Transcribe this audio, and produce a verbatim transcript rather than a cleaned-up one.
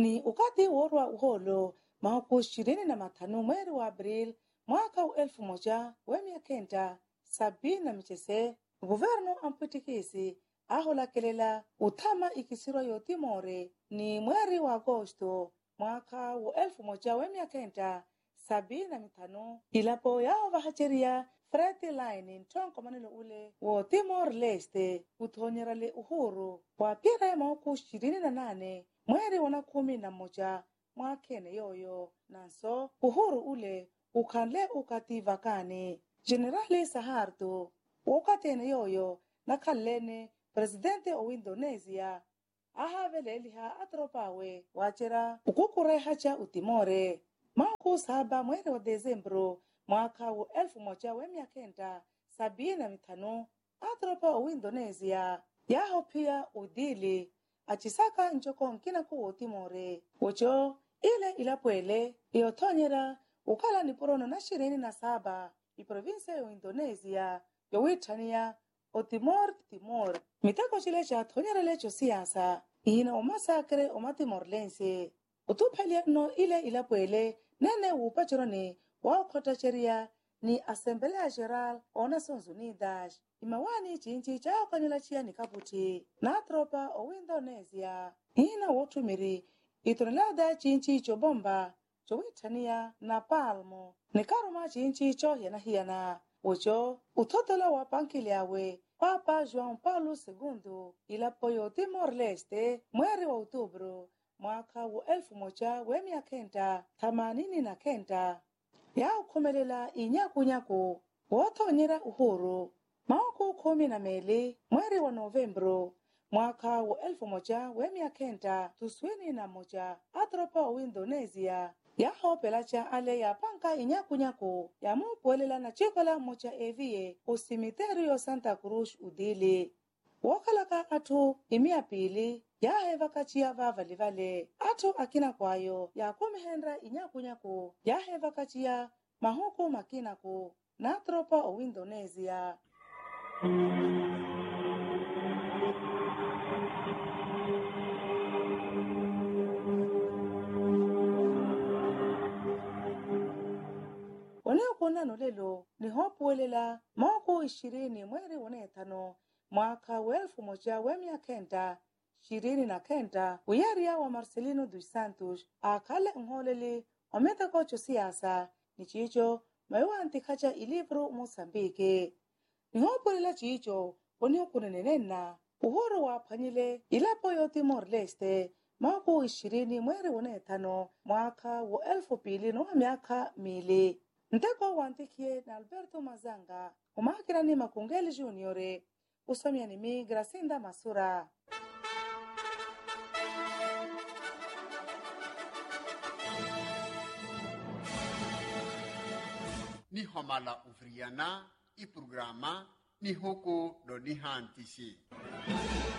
ni ukati worwa uholo maoku ishirini na matano mweri wa April mwaka wa elfu moja wemia kenda sabini na michese guverno amputikisi ahola kelela utama ikisiro yo Timore ni mweri wa Agosto mwaka wa elfu moja wemia kenda sabini na mitano ilapo yao vahacheria Freti Line ntonko manilo ule wo Timor Leste utonyerale uhuru wa pira maoku ishirini na nane mweri wana kumi na moja mwakene yoyo nanso uhuru ule ukanle ukativa kane Generali Saharto ukatene yoyo nakhalene presidente o Indonesia ahaveleliha atropawe wachera ukukureha cha utimore maku saba mweri wa Dezembro mwaka wa elfu moja wemia kenda sabini na mitano atropa o Indonesia yaho pia udili achisaka njoko nkina ku Timore ocho ile ilapwele iotonyera ukala ni porono na shirini na saba i province ya Indonesia yowitania o Timor Timor mitako chile cha tonyera lecho siasa ina o masakre o matimorlense utupelia no ile ilapwele nene upachoroni wao kota sheria ni Asamblea General o Nações Unidas imawani chinchi chao kanyela chia ni kaputi na tropa o Indonesia ina wotumiri itonelada chinchi chobomba chowitania na palmo ni karuma chinchi cho hiana hiana ocho utotola wa pankiliawe Papa João Paulo segundo ilapoyo Timor Leste mweri wa Oktoba mwaka wa elfu moja wemia kenda themanini na kenda yao kumelela inyaku nyaku wotonyera uhuru maoku kumi na meli mweri wa Novembro mwaka wa elfu moja wemia kenda tuswini na moja atropa o Indonesia yaho pelacha ale ya panka inyaku nyaku ya mupwelela na chikola mocha evie o cemiterio Santa Cruz udili wakalaka atu imia pili yahe vakachia vavalivale atu akina kwayo ya kumihendra inyaku nyaku yahe vakachia mahuku makinaku na tropa o Indonesia. Waneo kuna nolelo ni hopu welela mwako ishirini mweri wane tano mwaka wa elfu moja wemia kenda shirini na kenda uyaria wa Marcelino dos Santos akale ngholele ometa kocho siasa ni chicho maiwa antikacha ilivro Mozambique ni hopu welela chicho waneo kuna nenena uhuru wa panyile ilapo yo Timor Leste mwako ishirini mweri wane tano mwaka wa elfu pili no miaka mili nteko wantikie na Alberto Mazanga umakira ni Makungeli Juniore usomia ni mi Gracinda Masura. Ni homala ufriana i programa ni hoko do ni hantisi.